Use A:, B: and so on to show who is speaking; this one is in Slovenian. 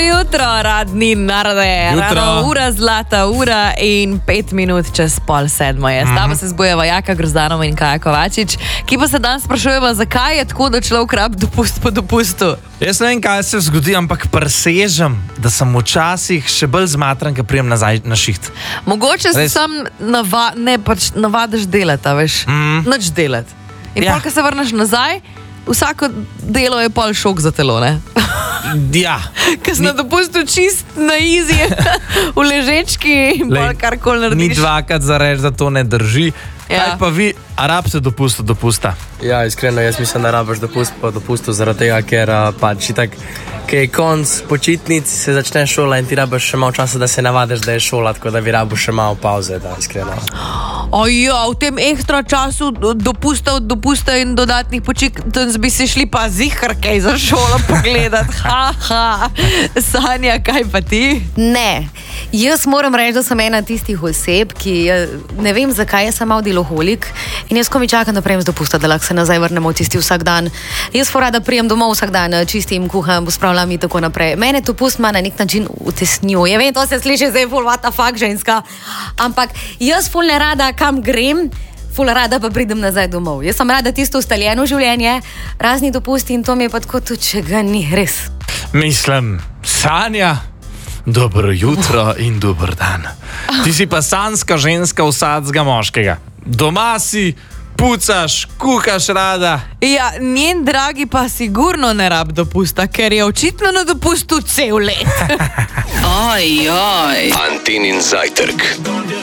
A: jutro, radni narode. Rana ura, zlata ura in 5 minut čez 6:30 je. S tabo se zbujeva Jaka Grozdanova in Kaja Kovačič, ki pa se danes sprašujeva, zakaj je tako, da človek rab dopust po dopustu.
B: Jaz ne vem, kaj se zgodi, ampak presežem, da sem včasih še bolj zmatran, ko prijem nazaj na šiht.
A: Mogoče se sam navadiš delati, veš, nič delati. In pol, ko se vrneš nazaj, vsako delo je pol šok za telo, ne?
B: Ja.
A: Ko si na dopustu čist na izi, v ležečki in pol karkoli narediš.
B: Ni dvakrat za reč, da to ne drži. Kaj pa vi, a rabite dopusta?
C: Ja, iskreno, jaz mislim, da rabiš dopustu zaradi tega, ker pač itak, ko je konc počitnic, se začne šola in ti rabiš še malo časa, da se navadiš, da je šola, tako da bi rabiš še malo pauze, da iskreno.
A: V tem ekstra času dopusta in dodatnih počitnic bi se šli pa zihar kaj za šolo pogledat. Sanja, kaj pa ti?
D: Ne, jaz moram reči, da sem ena tistih oseb, ki ne vem, zakaj sem malo deloholik in jaz ko mi čakam, da prijem z dopusta, da lahko se nazaj vrnemo v tisti vsak dan. Jaz rada prijem domov vsak dan, čistim, kuham, pospravljam in tako naprej. Mene dopust ima na nek način utesnjuje. Vem, to se sliši zdaj ful, what the fuck, ženska. Ampak jaz ful ne rada, kam grem, ful rada pa pridem nazaj domov. Jaz sem rada tisto ustaljeno življenje, razni dopusti in to mi je pa tako tudi, če ga ni res.
B: Mislim, Sanja, dobro jutro in dober dan. Ti si pa sanska ženska vsakega moškega. Doma si, pucaš, kuhaš rada.
A: Ja, njen dragi pa sigurno ne rab dopusta, ker je očitno na dopustu cel let.
E: Antinin zajtrk.